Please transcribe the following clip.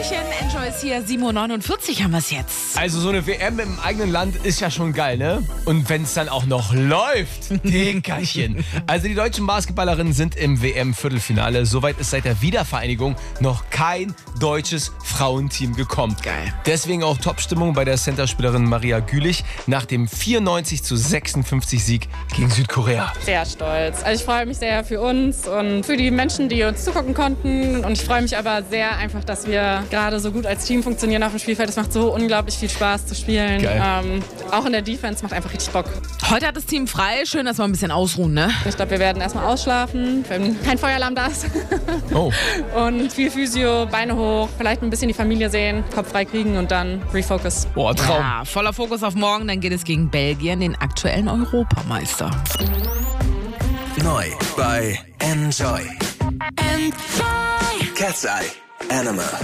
Hallöchen, Enjoy ist hier, 7:49 Uhr haben wir es jetzt. Also so eine WM im eigenen Land ist ja schon geil, ne? Und wenn es dann auch noch läuft, Dickerchen. Also die deutschen Basketballerinnen sind im WM-Viertelfinale. Soweit ist seit der Wiedervereinigung noch kein deutsches Frauenteam gekommen. Geil. Deswegen auch Topstimmung bei der Centerspielerin Maria Gülich nach dem 94:56 Sieg gegen Südkorea. Sehr stolz. Also ich freue mich sehr für uns und für die Menschen, die uns zugucken konnten. Und ich freue mich aber sehr einfach, dass wir gerade so gut als Team funktionieren auf dem Spielfeld. Es macht so unglaublich viel Spaß zu spielen. Geil. Auch in der Defense macht einfach richtig Bock. Heute hat das Team frei, schön, dass wir ein bisschen ausruhen, ne? Ich glaube, wir werden erstmal ausschlafen, wenn kein Feueralarm da ist. Oh. Und viel Physio, Beine hoch, vielleicht ein bisschen die Familie sehen, Kopf frei kriegen und dann Refocus. Boah, Traum. Ja, voller Fokus auf morgen, dann geht es gegen Belgien, den aktuellen Europameister. Neu bei Enjoy. Cat's Eye Anima.